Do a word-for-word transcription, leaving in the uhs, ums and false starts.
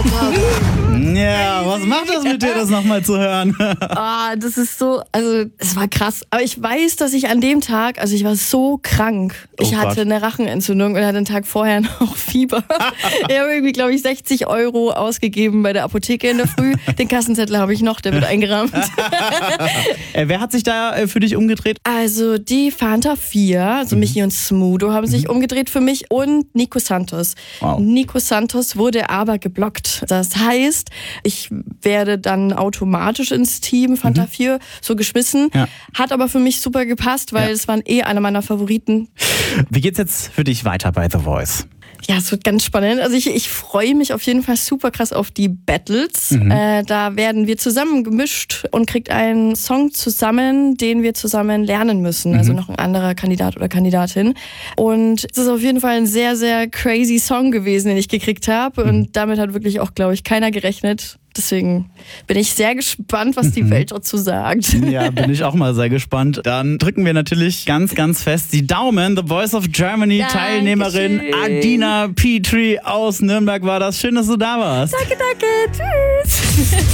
geklaut habe. Ja, was macht das mit dir, das nochmal zu hören? Ah, das ist so, also es war krass. Aber ich weiß, dass ich an dem Tag, also ich war so krank. Ich Oh hatte Gott. eine Rachenentzündung und hatte den Tag vorher noch Fieber. Ich habe irgendwie, glaube ich, sechzig Euro ausgegeben bei der Apotheke in der Früh. Den Kassenzettel habe ich noch, der wird eingerahmt. äh, wer hat sich da äh, für dich umgedreht? Also die Fanta vier, also Mhm. Michi und Smudo haben sich umgedreht für mich und Nico Santos. Wow. Nico Santos wurde aber geblockt. Das heißt, ich werde dann automatisch ins Team Fanta vier so geschmissen. Ja. Hat aber für mich super gepasst, weil Ja. es waren eh einer meiner Favoriten. Wie geht's jetzt für dich weiter bei The Voice? Ja, es wird ganz spannend. Also ich, ich freue mich auf jeden Fall super krass auf die Battles. Mhm. Äh, da werden wir zusammen gemischt und kriegt einen Song zusammen, den wir zusammen lernen müssen. Mhm. Also noch ein anderer Kandidat oder Kandidatin. Und es ist auf jeden Fall ein sehr, sehr crazy Song gewesen, den ich gekriegt habe. Mhm. Und damit hat wirklich auch, glaube ich, keiner gerechnet. Deswegen bin ich sehr gespannt, was die Welt dazu sagt. Ja, bin ich auch mal sehr gespannt. Dann drücken wir natürlich ganz, ganz fest die Daumen. The Voice of Germany Dankeschön. Teilnehmerin Adina Petri aus Nürnberg war das. Schön, dass du da warst. Danke, danke. Tschüss.